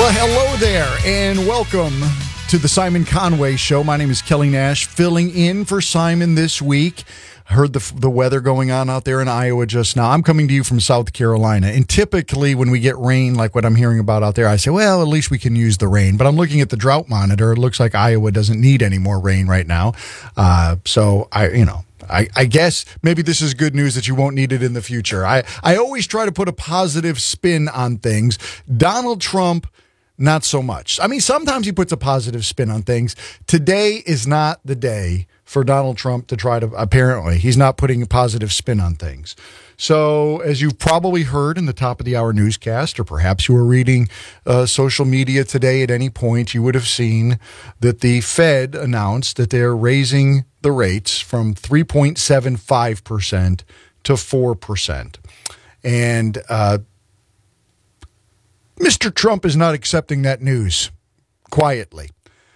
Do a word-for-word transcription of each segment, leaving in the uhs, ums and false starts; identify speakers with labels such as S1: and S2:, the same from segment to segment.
S1: Well, hello there, and welcome to the Simon Conway Show. My name is Kelly Nash, filling in for Simon this week. Heard the the weather going on out there in Iowa just now. I'm coming to you from South Carolina, and typically when we get rain like what I'm hearing about out there, I say, well, at least we can use the rain. But I'm looking at the drought monitor. It looks like Iowa doesn't need any more rain right now. Uh, so, I, you know, I, I guess maybe this is good news that you won't need it in the future. I, I always try to put a positive spin on things. Donald Trump, not so much. I mean, sometimes he puts a positive spin on things. Today is not the day for Donald Trump to try to, apparently, he's not putting a positive spin on things. So, as you've probably heard in the top of the hour newscast, or perhaps you were reading uh, social media today at any point, you would have seen that the Fed announced that they're raising the rates from three point seven five percent to four percent. And uh, Mister Trump is not accepting that news quietly.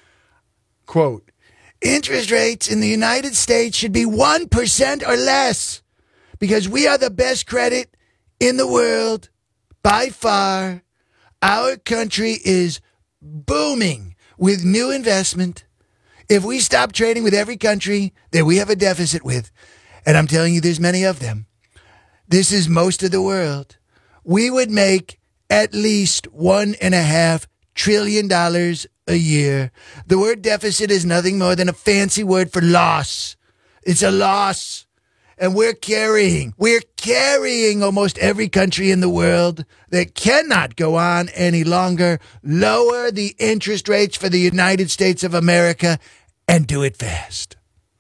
S1: Quote, interest rates in the United States should be one percent or less because we are the best credit in the world by far. Our country is booming with new investment. If we stop trading with every country that we have a deficit with, and I'm telling you there's many of them, this is most of the world, we would make at least one and a half trillion dollars a year. The word deficit is nothing more than a fancy word for loss. It's a loss. And we're carrying, we're carrying almost every country in the world that cannot go on any longer. Lower the interest rates for the United States of America and do it fast.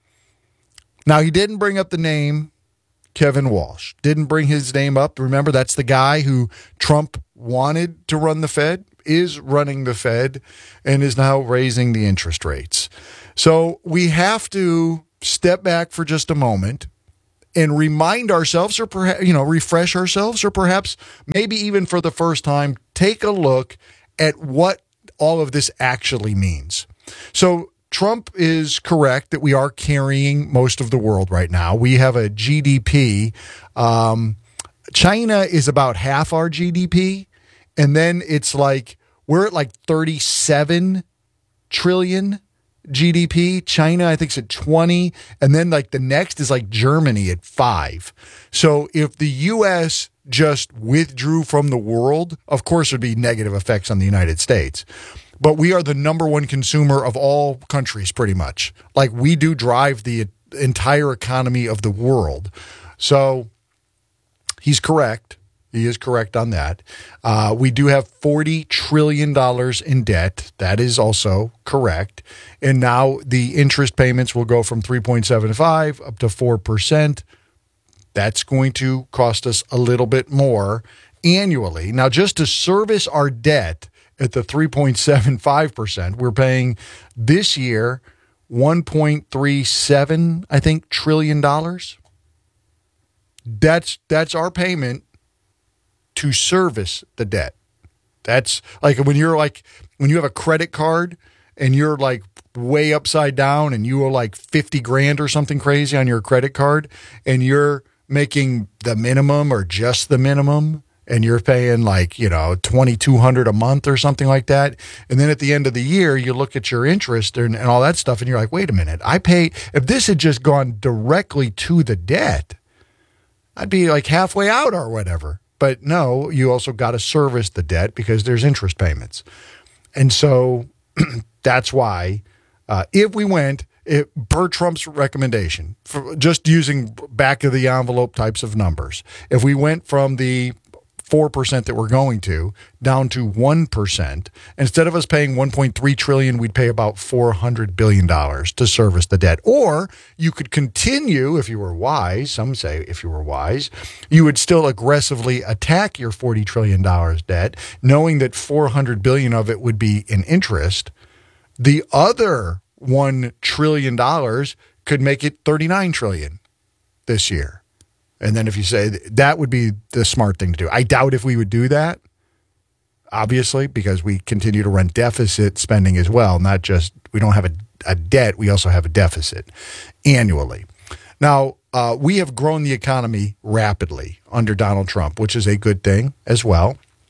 S1: Now, he didn't bring up the name Kevin Walsh. Didn't bring his name up. Remember, that's the guy who Trump wanted to run the Fed, is running the Fed, and is now raising the interest rates. So we have to step back for just a moment and remind ourselves, or perhaps, you know, refresh ourselves, or perhaps maybe even for the first time, take a look at what all of this actually means. So Trump is correct that we are carrying most of the world right now. We have a G D P. Um, China is about half our G D P. And then it's like, we're at like thirty-seven trillion G D P. China, I think, is at twenty. And then like the next is like Germany at five. So if the U S just withdrew from the world, of course, there'd be negative effects on the United States. But we are the number one consumer of all countries, pretty much. Like, we do drive the entire economy of the world. So he's correct. He is correct on that. Uh, we do have forty trillion dollars in debt. That is also correct. And now the interest payments will go from three point seven five up to four percent. That's going to cost us a little bit more annually. Now, just to service our debt at the three point seven five percent, we're paying this year one point three seven, I think, trillion dollars. That's that's our payment to service the debt. That's like when you're like, when you have a credit card and you're like way upside down and you owe like fifty grand or something crazy on your credit card, and you're making the minimum or just the minimum, and you're paying like, you know, twenty-two hundred dollars a month or something like that. And then at the end of the year, you look at your interest and, and all that stuff, and you're like, wait a minute, I pay, if this had just gone directly to the debt, I'd be like halfway out or whatever. But no, you also got to service the debt because there's interest payments. And so that's why uh, if we went, it, per Trump's recommendation, for just using back of the envelope types of numbers, if we went from the four percent that we're going to down to one percent, instead of us paying one point three trillion dollars, we'd pay about four hundred billion dollars to service the debt. Or you could continue, if you were wise, some say if you were wise, you would still aggressively attack your forty trillion dollars debt, knowing that four hundred billion dollars of it would be in interest. The other one trillion dollars could make it thirty-nine trillion dollars this year. And then if you say that would be the smart thing to do. I doubt if we would do that, obviously, because we continue to run deficit spending as well. Not just, we don't have a, a debt, we also have a deficit annually. Now, uh, we have grown the economy rapidly under Donald Trump, which is a good thing as well.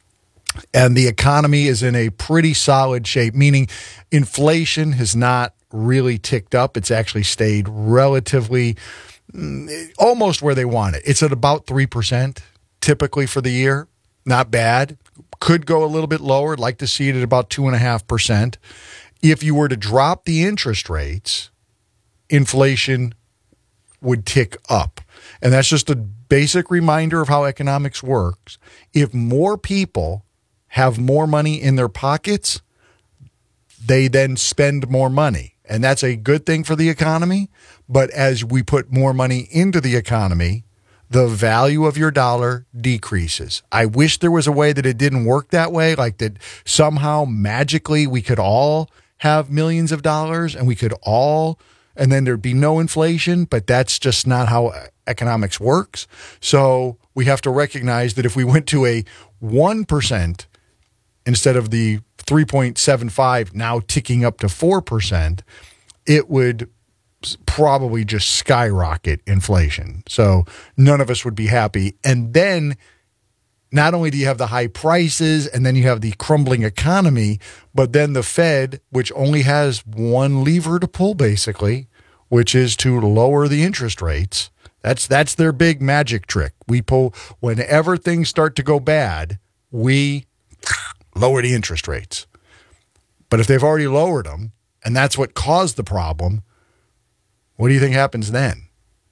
S1: And the economy is in a pretty solid shape, meaning inflation has not really ticked up. It's actually stayed relatively mm, almost where they want it. It's at about three percent typically for the year. Not bad. Could go a little bit lower. I'd like to see it at about two point five percent. If you were to drop the interest rates, inflation would tick up. And that's just a basic reminder of how economics works. If more people have more money in their pockets, they then spend more money. And that's a good thing for the economy. But as we put more money into the economy, the value of your dollar decreases. I wish there was a way that it didn't work that way, like that somehow magically we could all have millions of dollars and we could all, and then there'd be no inflation, but that's just not how economics works. So we have to recognize that if we went to a one percent instead of the three point seven five now ticking up to four percent, it would probably just skyrocket inflation. So none of us would be happy. And then not only do you have the high prices and then you have the crumbling economy, but then the Fed, which only has one lever to pull basically, which is to lower the interest rates. That's that's their big magic trick. We pull whenever things start to go bad, we lower the interest rates. But if they've already lowered them, and that's what caused the problem, what do you think happens then?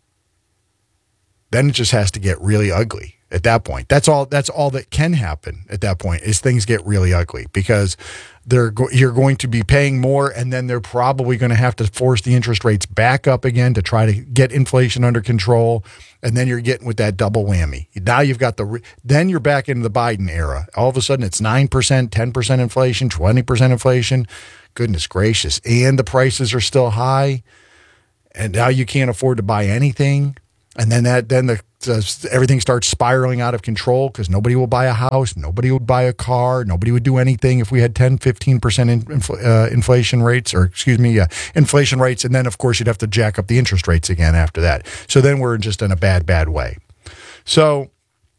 S1: Then it just has to get really ugly at that point. That's all that's all that can happen at that point is things get really ugly because they're go- you're going to be paying more, and then they're probably going to have to force the interest rates back up again to try to get inflation under control. And then you're getting with that double whammy. Now you've got the, re- then you're back into the Biden era. All of a sudden it's nine percent, ten percent inflation, twenty percent inflation. Goodness gracious. And the prices are still high. And now you can't afford to buy anything. And then that, then the, the everything starts spiraling out of control because nobody will buy a house. Nobody would buy a car. Nobody would do anything if we had ten, fifteen percent in, infl, uh, inflation rates or excuse me, uh, inflation rates. And then of course you'd have to jack up the interest rates again after that. So then we're just in a bad, bad way. So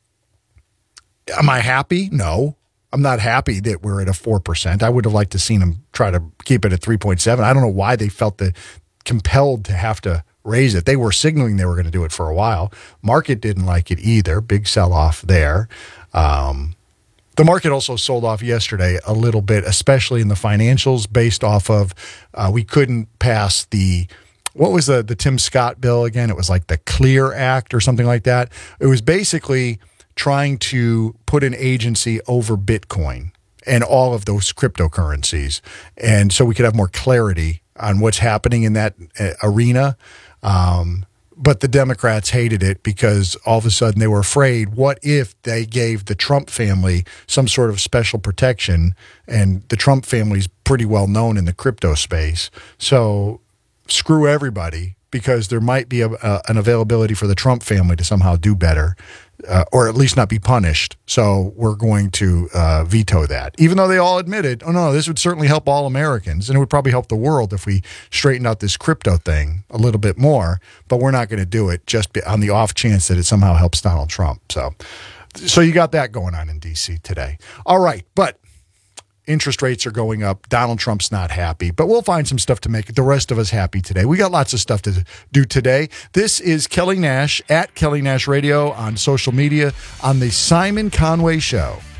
S1: am I happy? No, I'm not happy that we're at a four percent. I would have liked to seen them try to keep it at three point seven. I don't know why they felt the compelled to have to raise it. They were signaling they were going to do it for a while. Market didn't like it either. Big sell-off there. Um, the market also sold off yesterday a little bit, especially in the financials based off of uh, we couldn't pass the, what was the, the Tim Scott bill again? It was like the CLEAR Act or something like that. It was basically trying to put an agency over Bitcoin and all of those cryptocurrencies. And so we could have more clarity on what's happening in that uh, arena. Um, but the Democrats hated it because all of a sudden they were afraid, what if they gave the Trump family some sort of special protection? And the Trump family's pretty well known in the crypto space. So screw everybody, because there might be a, a, an availability for the Trump family to somehow do better. Uh, or at least not be punished. So we're going to uh, veto that. Even though they all admitted, oh no, this would certainly help all Americans, and it would probably help the world if we straightened out this crypto thing a little bit more, but we're not going to do it just on the off chance that it somehow helps Donald Trump. So, so you got that going on in D C today. All right, but interest rates are going up. Donald Trump's not happy, but we'll find some stuff to make the rest of us happy today. We got lots of stuff to do today. This is Kelly Nash at Kelly Nash Radio on social media on the Simon Conway Show.